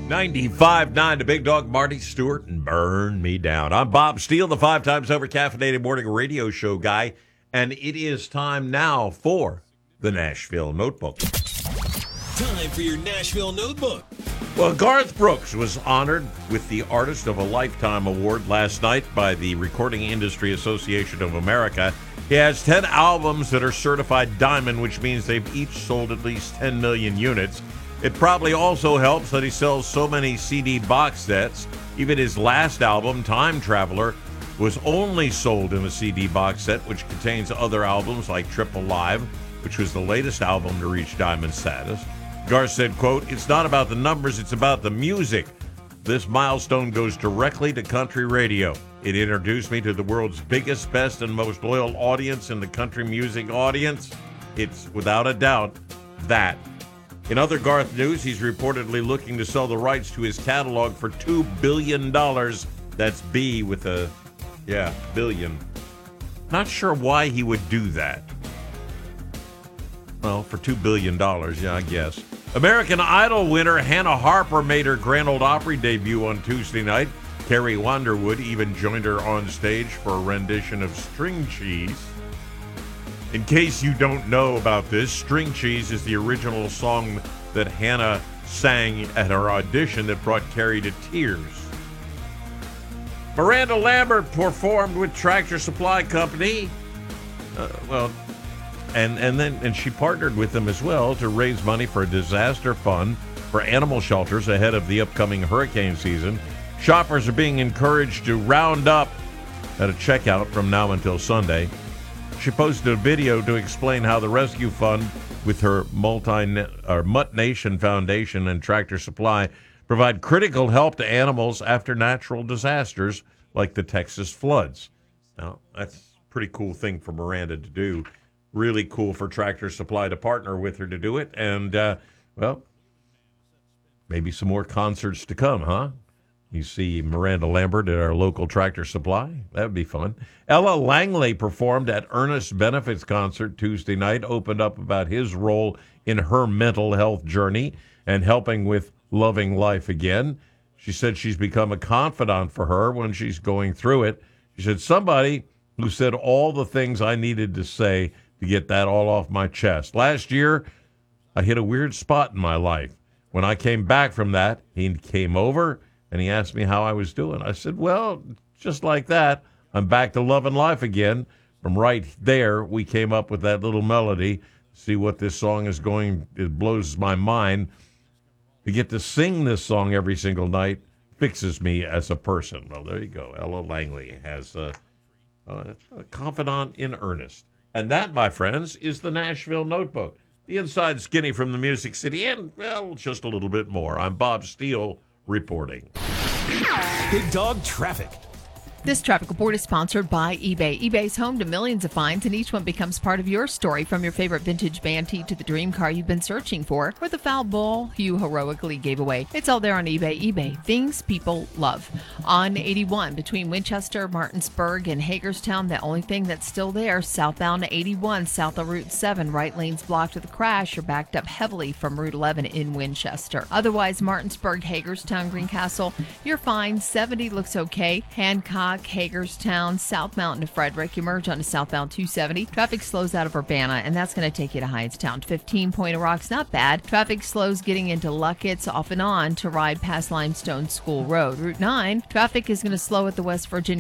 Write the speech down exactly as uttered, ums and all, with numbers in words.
ninety-five point nine, the Big Dog, Marty Stewart, and Burn Me Down. I'm Bob Steele, the five times over caffeinated morning radio show guy, and it is time now for the Nashville Notebook. Time for your Nashville Notebook. Well, Garth Brooks was honored with the Artist of a Lifetime Award last night by the Recording Industry Association of America. He has ten albums that are certified diamond, which means they've each sold at least ten million units. It probably also helps that he sells so many C D box sets. Even his last album, Time Traveler, was only sold in a C D box set, which contains other albums like Triple Live, which was the latest album to reach diamond status. Garth said, quote, "It's not about the numbers, it's about the music. This milestone goes directly to country radio. It introduced me to the world's biggest, best, and most loyal audience in the country music audience. It's, without a doubt, that." In other Garth news, he's reportedly looking to sell the rights to his catalog for two billion dollars. That's B with a, yeah, billion. Not sure why he would do that. Well, for two billion dollars, yeah, I guess. American Idol winner Hannah Harper made her Grand Ole Opry debut on Tuesday night. Carrie Wanderwood even joined her on stage for a rendition of String Cheese. In case you don't know about this, String Cheese is the original song that Hannah sang at her audition that brought Carrie to tears. Miranda Lambert performed with Tractor Supply Company. Uh, well, and and then and she partnered with them as well to raise money for a disaster fund for animal shelters ahead of the upcoming hurricane season. Shoppers are being encouraged to round up at a checkout from now until Sunday. She posted a video to explain how the rescue fund with her multi or Mutt Nation Foundation and Tractor Supply provide critical help to animals after natural disasters like the Texas floods. Now, that's a pretty cool thing for Miranda to do. Really cool for Tractor Supply to partner with her to do it. And, uh, well, maybe some more concerts to come, huh? You see Miranda Lambert at our local Tractor Supply. That would be fun. Ella Langley performed at Ernest Benefits concert Tuesday night, opened up about his role in her mental health journey and helping with loving life again. She said she's become a confidant for her when she's going through it. She said, somebody who said all the things I needed to say to get that all off my chest. Last year, I hit a weird spot in my life. When I came back from that, he came over and he asked me how I was doing. I said, well, just like that, I'm back to loving life again. From right there, we came up with that little melody. See what this song is going, it blows my mind. To get to sing this song every single night fixes me as a person. Well, there you go. Ella Langley has a, a, a confidant in earnest. And that, my friends, is the Nashville Notebook. The inside skinny from the Music City and, well, just a little bit more. I'm Bob Steele reporting. Big Dog Traffic. This traffic report is sponsored by eBay. eBay's home to millions of finds, and each one becomes part of your story, from your favorite vintage Banty to the dream car you've been searching for, or the foul ball you heroically gave away. It's all there on eBay. eBay, things people love. On eighty-one, between Winchester, Martinsburg, and Hagerstown, the only thing that's still there, southbound eighty-one, south of Route seven, right lanes blocked with a crash. You're backed up heavily from Route eleven in Winchester. Otherwise, Martinsburg, Hagerstown, Greencastle, you're fine. seventy looks okay. Hancock, Hagerstown, South Mountain to Frederick. You merge onto southbound two seventy. Traffic slows out of Urbana, and that's going to take you to Hightstown. fifteen, Point of Rock's not bad. Traffic slows getting into Luckett's off and on to ride past Limestone School Road. Route nine, traffic is going to slow at the West Virginia